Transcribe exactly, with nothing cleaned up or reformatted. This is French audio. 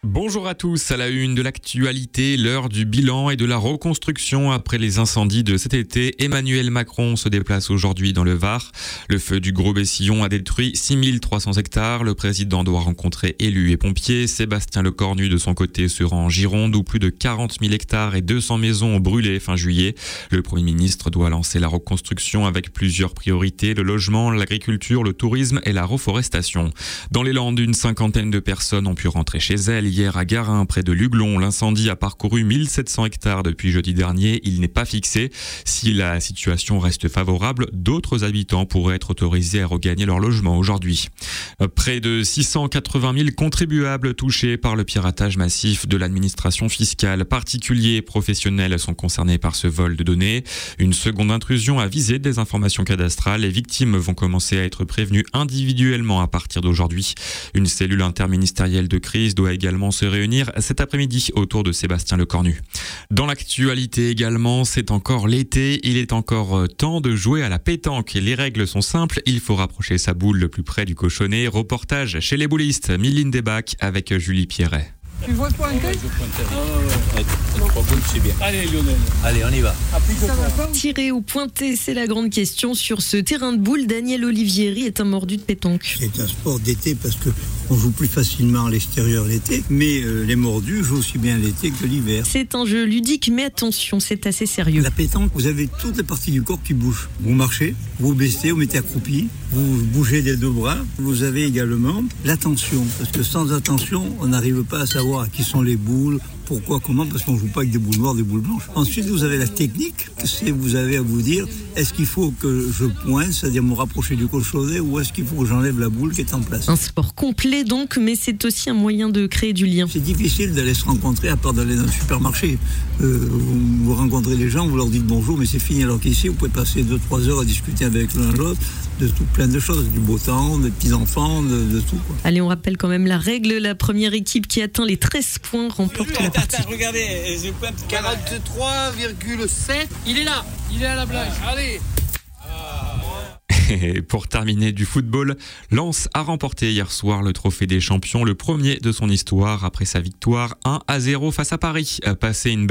Bonjour à tous, à la une de l'actualité, l'heure du bilan et de la reconstruction après les incendies de cet été. Emmanuel Macron se déplace aujourd'hui dans le Var. Le feu du Gros Bessillon a détruit six mille trois cents hectares. Le président doit rencontrer élus et pompiers. Sébastien Lecornu, de son côté, se rend en Gironde où plus de quarante mille hectares et deux cents maisons ont brûlé fin juillet. Le Premier ministre doit lancer la reconstruction avec plusieurs priorités, le logement, l'agriculture, le tourisme et la reforestation. Dans les Landes, une cinquantaine de personnes ont pu rentrer chez elles. Hier à Garin, près de Luglon, l'incendie a parcouru mille sept cents hectares depuis jeudi dernier. Il n'est pas fixé. Si la situation reste favorable, d'autres habitants pourraient être autorisés à regagner leur logement aujourd'hui. Près de six cent quatre-vingt mille contribuables touchés par le piratage massif de l'administration fiscale. Particuliers et professionnels sont concernés par ce vol de données. Une seconde intrusion a visé des informations cadastrales. Les victimes vont commencer à être prévenues individuellement à partir d'aujourd'hui. Une cellule interministérielle de crise doit également se réunir cet après-midi autour de Sébastien Lecornu. Dans l'actualité également, c'est encore l'été, il est encore temps de jouer à la pétanque. Les règles sont simples, il faut rapprocher sa boule le plus près du cochonnet. Reportage chez les boulistes, Miline Desbacs avec Julie Pierret. Tu vois pointer ? Ouais, je pointais. Ah ouais, ouais. Trois boules, c'est bien. Allez Lionel. Allez, on y va. Tirer ou pointer, c'est la grande question. Sur ce terrain de boules, Daniel Olivieri est un mordu de pétanque. C'est un sport d'été parce que on joue plus facilement à l'extérieur l'été, mais euh, les mordus jouent aussi bien l'été que l'hiver. C'est un jeu ludique, mais attention, c'est assez sérieux. La pétanque, vous avez toutes les parties du corps qui bougent. Vous marchez, vous baissez, vous mettez accroupi, vous bougez des deux bras. Vous avez également l'attention, parce que sans attention, on n'arrive pas à savoir à qui sont les boules, pourquoi, comment, parce qu'on ne joue pas avec des boules noires, des boules blanches. Ensuite, vous avez la technique, c'est vous avez à vous dire, est-ce qu'il faut que je pointe, c'est-à-dire me rapprocher du cochonnet, ou est-ce qu'il faut que j'enlève la boule qui est en place. Un sport complet donc, mais c'est aussi un moyen de créer du lien. C'est difficile d'aller se rencontrer, à part d'aller dans le supermarché. Euh, vous, vous rencontrez les gens, vous leur dites bonjour, mais c'est fini, alors qu'ici, vous pouvez passer deux trois heures à discuter avec l'un l'autre, de tout plein de choses, du beau temps, des petits-enfants, de, de tout. Quoi. Allez, on rappelle quand même la règle, la première équipe qui atteint les treize points remporte la partie. Attends, regardez, je pointe quarante-trois virgule sept. Il est là, il est à la plage. Allez. Et pour terminer du football, Lens a remporté hier soir le trophée des champions, le premier de son histoire après sa victoire un à zéro face à Paris. Passé une belle